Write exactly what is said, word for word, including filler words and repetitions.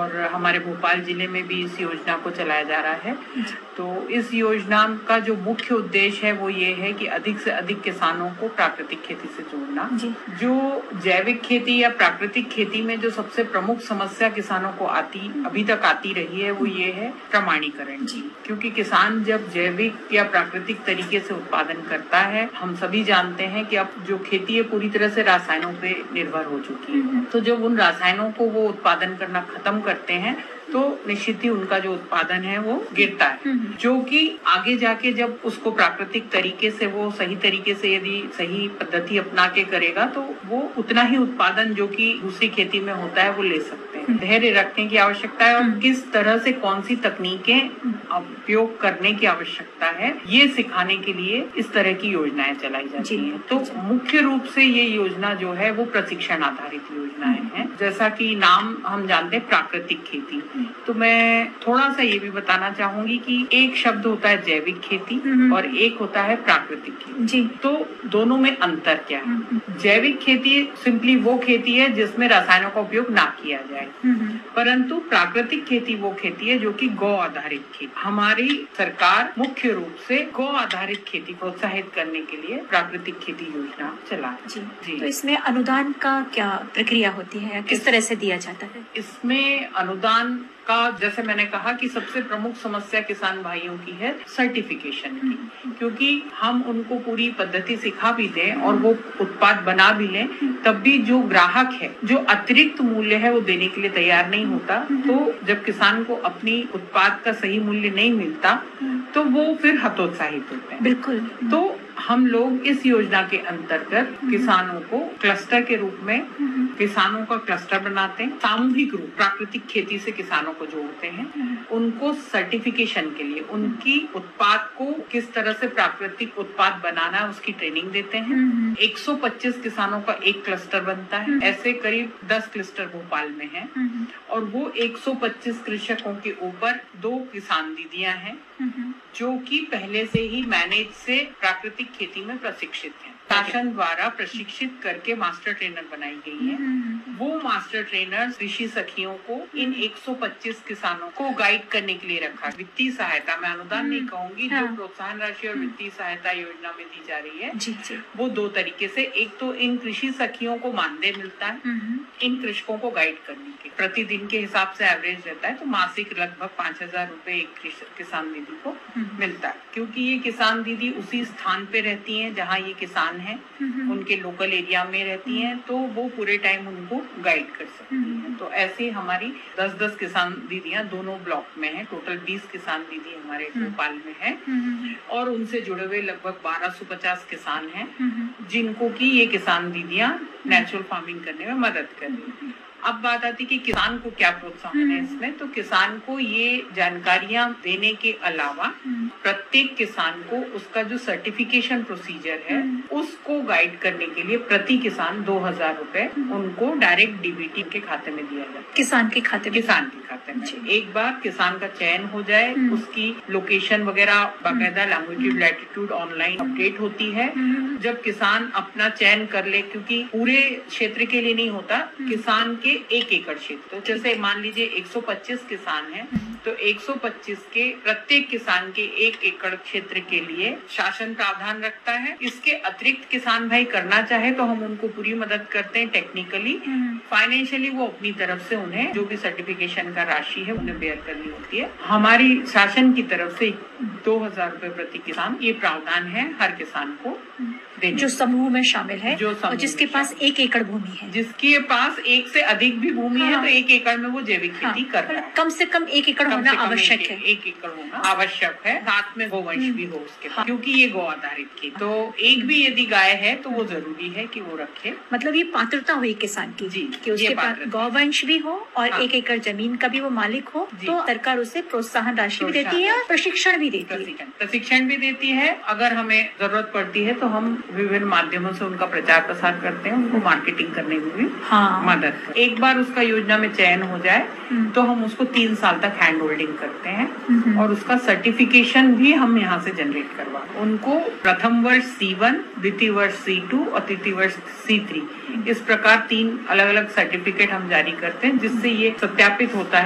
और हमारे भोपाल जिले में भी इस योजना को चलाया जा रहा है। तो इस योजना का जो मुख्य उद्देश्य है वो ये है कि अधिक से अधिक किसानों को प्राकृतिक खेती से जोड़ना। जो जैविक खेती या प्राकृतिक खेती में जो सबसे प्रमुख समस्या किसानों को आती अभी तक आती रही है वो ये है प्रमाणीकरण की, क्योंकि किसान जब जैविक या प्राकृतिक तरीके से उत्पादन करता है, हम सभी जानते हैं कि अब जो खेती है पूरी तरह से रासायनों पे निर्भर हो चुकी है। तो जब उन रसायनों को वो उत्पादन करना खत्म करते हैं तो निश्चित ही उनका जो उत्पादन है वो गिरता है, जो कि आगे जाके जब उसको प्राकृतिक तरीके से वो सही तरीके से यदि सही पद्धति अपना के करेगा तो वो उतना ही उत्पादन जो कि दूसरी खेती में होता है वो ले सकते हैं। धैर्य रखने की आवश्यकता है और किस तरह से कौन सी तकनीकें उपयोग करने की आवश्यकता है ये सिखाने के लिए इस तरह की योजनाएं चलाई जाती हैं। तो मुख्य रूप से ये योजना जो है वो प्रशिक्षण आधारित योजनाएं हैं। जैसा कि नाम हम जानते हैं प्राकृतिक खेती, तो मैं थोड़ा सा ये भी बताना चाहूंगी कि एक शब्द होता है जैविक खेती और एक होता है प्राकृतिक खेती जी। तो दोनों में अंतर क्या है? जैविक खेती सिंपली वो खेती है जिसमें रसायनों का उपयोग ना किया जाए, परंतु प्राकृतिक खेती वो खेती है जो कि गौ आधारित खेती। हमारी सरकार मुख्य रूप से गौ आधारित खेती प्रोत्साहित करने के लिए प्राकृतिक खेती योजना चला जी। जी। तो इसमें अनुदान का क्या प्रक्रिया होती है, किस तरह से दिया जाता है? इसमें अनुदान का जैसे मैंने कहा कि सबसे प्रमुख समस्या किसान भाइयों की है सर्टिफिकेशन की, क्योंकि हम उनको पूरी पद्धति सिखा भी दें और वो उत्पाद बना भी लें, तब भी जो ग्राहक है जो अतिरिक्त मूल्य है वो देने के लिए तैयार नहीं होता। तो जब किसान को अपनी उत्पाद का सही मूल्य नहीं मिलता तो वो फिर हतोत्साहित होते हैं। बिल्कुल। तो हम लोग इस योजना के अंतर्गत किसानों को क्लस्टर के रूप में किसानों का क्लस्टर बनाते हैं, सामूहिक रूप प्राकृतिक खेती से किसानों को जोड़ते हैं, उनको सर्टिफिकेशन के लिए उनकी उत्पाद को किस तरह से प्राकृतिक उत्पाद बनाना है उसकी ट्रेनिंग देते हैं। एक सौ पच्चीस किसानों का एक क्लस्टर बनता है, ऐसे करीब दस क्लस्टर भोपाल में हैं और वो एक सौ पच्चीस कृषकों के ऊपर दो किसान दीदियां हैं जो कि पहले से ही मैनेज से प्राकृतिक खेती में प्रशिक्षित हैं। शासन द्वारा प्रशिक्षित करके मास्टर ट्रेनर बनाई गई है। वो मास्टर ट्रेनर कृषि सखियों को इन एक सौ पच्चीस किसानों को गाइड करने के लिए रखा। वित्तीय सहायता, मैं अनुदान नहीं कहूंगी, जो प्रोत्साहन राशि और वित्तीय सहायता योजना में दी जा रही है जी, जी। वो दो तरीके से, एक तो इन कृषि सखियों को मानदेय मिलता है इन कृषकों को गाइड करने के, प्रतिदिन के हिसाब से एवरेज रहता है, तो मासिक लगभग पाँच हजार रूपए एक किसान दीदी को मिलता है, क्योंकि ये किसान दीदी उसी स्थान पे रहती हैं जहाँ ये किसान है, उनके लोकल एरिया में रहती हैं, तो वो पूरे टाइम उनको गाइड कर सकती हैं। तो ऐसे हमारी दस दस किसान दीदियां दोनों ब्लॉक में हैं, टोटल बीस किसान दीदी हमारे भोपाल में हैं और उनसे जुड़े हुए लगभग बारह सौ पचास किसान हैं जिनको की ये किसान दीदियां नेचुरल फार्मिंग करने में मदद कर रही हैं। अब बात आती कि किसान को क्या प्रोत्साहन है इसमें, तो किसान को ये जानकारियां देने के अलावा प्रत्येक किसान को उसका जो सर्टिफिकेशन प्रोसीजर है उसको गाइड करने के लिए प्रति किसान दो हजार रूपए उनको डायरेक्ट डीबीटी के खाते में दिया जाता है। किसान के खाते में किसान के खाते में एक बार किसान का चयन हो जाए, उसकी लोकेशन वगैरह बाकायदा लैंग्वेज लैटिट्यूड ऑनलाइन अपडेट होती है। जब किसान अपना चयन कर ले, क्योंकि पूरे क्षेत्र के लिए नहीं होता, किसान के एक एकड़ क्षेत्र, तो जैसे मान लीजिए एक सौ पच्चीस किसान हैं, तो एक सौ पच्चीस के प्रत्येक किसान के एक एकड़ क्षेत्र के लिए शासन प्रावधान रखता है। इसके अतिरिक्त किसान भाई करना चाहे तो हम उनको पूरी मदद करते हैं टेक्निकली, फाइनेंशियली वो अपनी तरफ से उन्हें जो भी सर्टिफिकेशन का राशि है उन्हें बेयर करनी होती है। हमारी शासन की तरफ से दो हजार रूपए प्रति किसान ये प्रावधान है हर किसान को जो समूह में शामिल है, जो और जिसके पास एक एकड़ भूमि है, जिसके पास एक से अधिक भी भूमि हाँ, है तो एक एकड़ में वो जैविक खेती हाँ, कर रहा है। कम से कम एक एकड़ होना आवश्यक है। एक एकड़ होना आवश्यक है, साथ में गोवंश भी हो उसके पास, क्योंकि ये गौ आधारित खेती। तो एक भी यदि गाय है तो वो जरूरी है कि वो रखे। मतलब ये पात्रता हुई किसान की जी, कि उसके पास गौवंश भी हो और हाँ, एक एकड़ जमीन का भी वो मालिक हो, तो सरकार उसे प्रोत्साहन राशि भी देती है और प्रशिक्षण भी देती है। प्रशिक्षण भी देती है। अगर हमें जरूरत पड़ती है तो हम विभिन्न माध्यमों से उनका प्रचार प्रसार करते हैं, उनको मार्केटिंग करने में भी हाँ। मदद करते हैं। एक बार उसका योजना में चयन हो जाए तो हम उसको तीन साल तक हैंड होल्डिंग करते हैं और उसका सर्टिफिकेशन भी हम यहाँ से जनरेट करवा, उनको प्रथम वर्ष सी वन, द्वितीय वर्ष सी टू और तृतीय वर्ष सी थ्री, इस प्रकार तीन अलग अलग सर्टिफिकेट हम जारी करते हैं जिससे ये सत्यापित होता है